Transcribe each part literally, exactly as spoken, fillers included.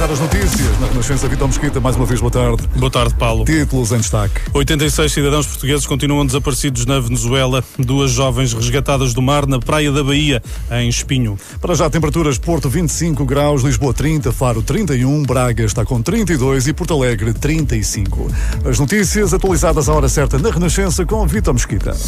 atualizar as notícias na Renascença. Vitor Mesquita, mais uma vez, boa tarde. Boa tarde, Paulo. Títulos em destaque. oitenta e seis cidadãos portugueses continuam desaparecidos na Venezuela. Duas jovens resgatadas do mar na praia da Bahia, em Espinho. Para já, temperaturas: Porto vinte e cinco graus, Lisboa trinta, Faro trinta e um, Braga está com trinta e dois e Porto Alegre trinta e cinco. As notícias atualizadas à hora certa na Renascença com Vitor Mesquita.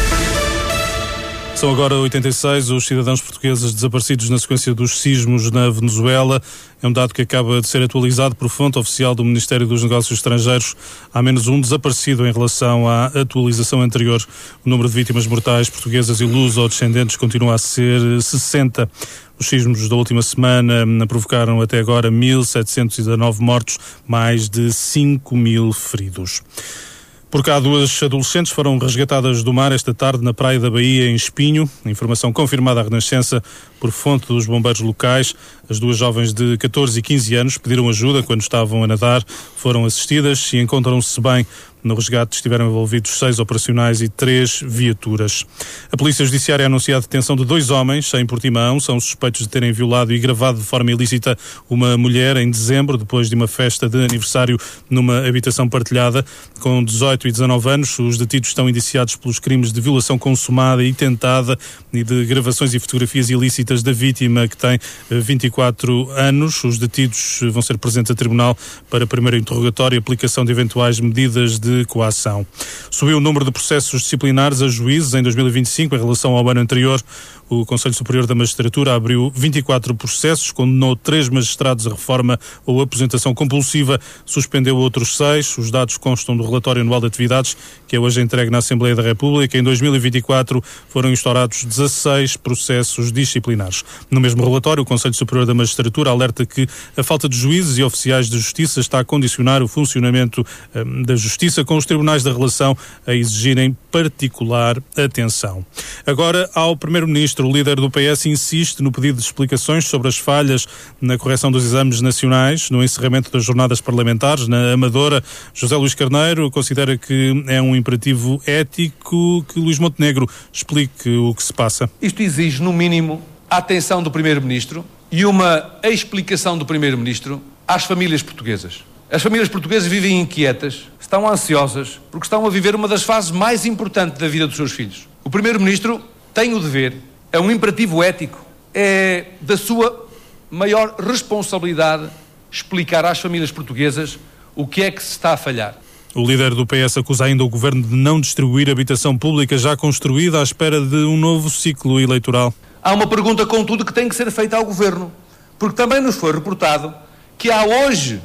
São agora oitenta e seis os cidadãos portugueses desaparecidos na sequência dos sismos na Venezuela. É um dado que acaba de ser atualizado por fonte oficial do Ministério dos Negócios Estrangeiros. Há menos um desaparecido em relação à atualização anterior. O número de vítimas mortais portuguesas e luso-descendentes continua a ser sessenta. Os sismos da última semana provocaram até agora mil setecentos e dezanove mortos, mais de cinco mil feridos. Por cá, duas adolescentes foram resgatadas do mar esta tarde na praia da Bahia, em Espinho. Informação confirmada à Renascença por fonte dos bombeiros locais. As duas jovens de catorze e quinze anos pediram ajuda quando estavam a nadar, foram assistidas e encontram-se bem. No resgate estiveram envolvidos seis operacionais e três viaturas. A Polícia Judiciária anuncia a detenção de dois homens em Portimão. São suspeitos de terem violado e gravado de forma ilícita uma mulher em dezembro, depois de uma festa de aniversário numa habitação partilhada. Com dezoito e dezanove anos, os detidos estão indiciados pelos crimes de violação consumada e tentada e de gravações e fotografias ilícitas da vítima, que tem vinte e quatro anos. Os detidos vão ser presentes a tribunal para primeiro interrogatório e aplicação de eventuais medidas de de coação. Subiu o número de processos disciplinares a juízes em dois mil e vinte e cinco em relação ao ano anterior. O Conselho Superior da Magistratura abriu vinte e quatro processos, condenou três magistrados a reforma ou aposentação compulsiva, suspendeu outros seis. Os dados constam do relatório anual de atividades, que é hoje entregue na Assembleia da República. Em dois mil e vinte e quatro foram instaurados dezasseis processos disciplinares. No mesmo relatório, o Conselho Superior da Magistratura alerta que a falta de juízes e oficiais de justiça está a condicionar o funcionamento hum, da justiça, com os tribunais da relação a exigirem particular atenção. Agora, ao Primeiro-Ministro, o líder do P S insiste no pedido de explicações sobre as falhas na correção dos exames nacionais, no encerramento das jornadas parlamentares na Amadora. José Luís Carneiro considera que é um imperativo ético que Luís Montenegro explique o que se passa. Isto exige, no mínimo, a atenção do Primeiro-Ministro e uma explicação do Primeiro-Ministro às famílias portuguesas. As famílias portuguesas vivem inquietas, estão ansiosas, porque estão a viver uma das fases mais importantes da vida dos seus filhos. O Primeiro-Ministro tem o dever, é um imperativo ético, é da sua maior responsabilidade explicar às famílias portuguesas o que é que se está a falhar. O líder do P S acusa ainda o Governo de não distribuir habitação pública já construída à espera de um novo ciclo eleitoral. Há uma pergunta, contudo, que tem que ser feita ao Governo, porque também nos foi reportado que há hoje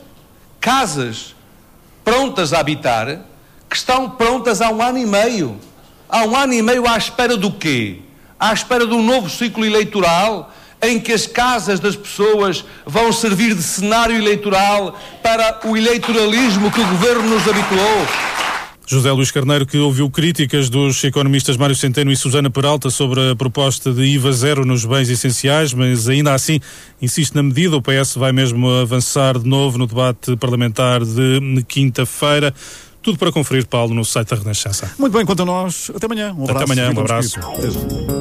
casas prontas a habitar que estão prontas há um ano e meio. Há um ano e meio à espera do quê? À espera de um novo ciclo eleitoral em que as casas das pessoas vão servir de cenário eleitoral para o eleitoralismo que o Governo nos habituou. José Luís Carneiro, que ouviu críticas dos economistas Mário Centeno e Susana Peralta sobre a proposta de I V A zero nos bens essenciais, mas ainda assim insiste na medida. O P S vai mesmo avançar de novo no debate parlamentar de quinta-feira. Tudo para conferir, Paulo, no site da Renascença. Muito bem, quanto a nós, até amanhã. Um abraço. Até amanhã, um abraço.